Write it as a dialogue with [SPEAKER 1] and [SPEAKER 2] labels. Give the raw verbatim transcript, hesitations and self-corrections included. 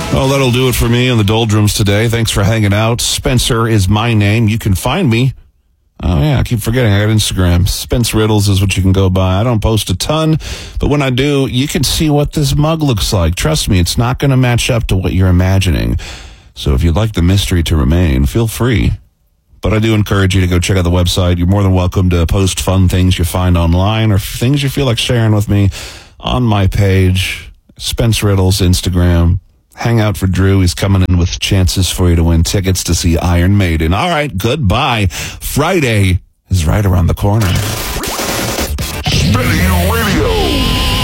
[SPEAKER 1] Well, that'll do it for me in the doldrums today. Thanks for hanging out. Spencer is my name. You can find me. Oh, yeah, I keep forgetting. I got Instagram. Spence Riddles is what you can go by. I don't post a ton, but when I do, you can see what this mug looks like. Trust me, it's not going to match up to what you're imagining. So if you'd like the mystery to remain, feel free. But I do encourage you to go check out the website. You're more than welcome to post fun things you find online or things you feel like sharing with me on my page. Spence Riddles, Instagram. Hang out for Drew. He's coming in with chances for you to win tickets to see Iron Maiden. All right, goodbye. Friday is right around the corner.
[SPEAKER 2] Spinning